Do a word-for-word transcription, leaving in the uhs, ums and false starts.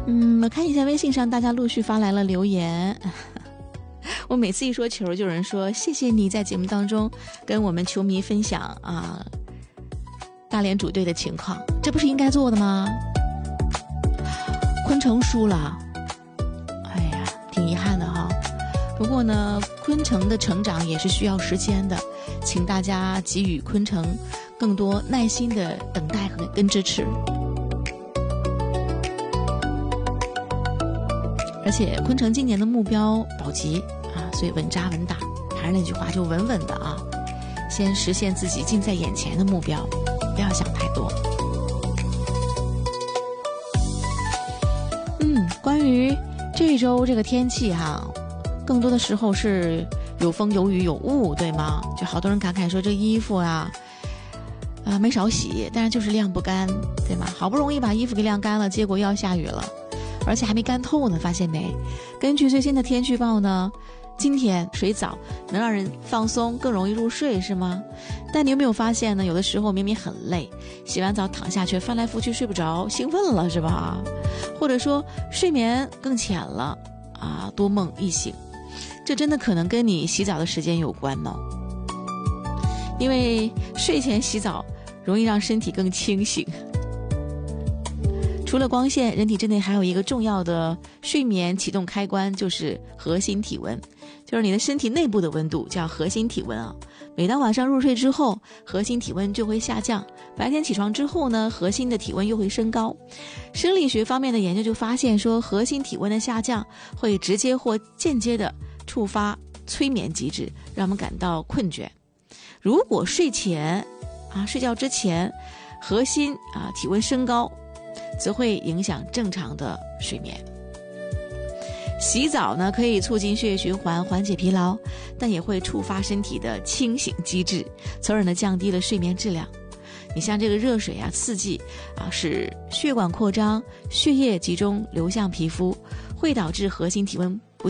嗯，我看一下微信上大家陆续发来了留言。我每次一说球，就有人说谢谢你在节目当中跟我们球迷分享啊大连主队的情况，这不是应该做的吗？昆城输了，哎呀，挺遗憾的哈。不过呢，昆城的成长也是需要时间的，请大家给予昆城更多耐心的等待和跟支持。而且昆城今年的目标保级啊，所以稳扎稳打，还是那句话，就稳稳的啊，先实现自己近在眼前的目标，不要想太多。嗯，关于这周这个天气哈，更多的时候是有风有雨有雾，对吗？就好多人感慨说这衣服啊啊没少洗，但是就是晾不干，对吗？好不容易把衣服给晾干了，结果又要下雨了，而且还没干透呢，发现没？根据最新的天气预报呢，今天水澡能让人放松，更容易入睡，是吗？但你有没有发现呢？有的时候明明很累，洗完澡躺下却翻来覆去睡不着，兴奋了是吧？或者说睡眠更浅了啊，多梦易醒，这真的可能跟你洗澡的时间有关呢。因为睡前洗澡容易让身体更清醒。除了光线，人体之内还有一个重要的睡眠启动开关，就是核心体温，就是你的身体内部的温度，叫核心体温啊。每当晚上入睡之后，核心体温就会下降，白天起床之后呢，核心的体温又会升高。生理学方面的研究就发现说，核心体温的下降会直接或间接的触发催眠机制，让我们感到困倦。如果睡前啊，睡觉之前核心啊体温升高，则会影响正常的睡眠。洗澡呢，可以促进血液循环，缓解疲劳，但也会触发身体的清醒机制，从而呢降低了睡眠质量。你像这个热水啊，刺激啊，使血管扩张，血液集中流向皮肤，会导致核心体温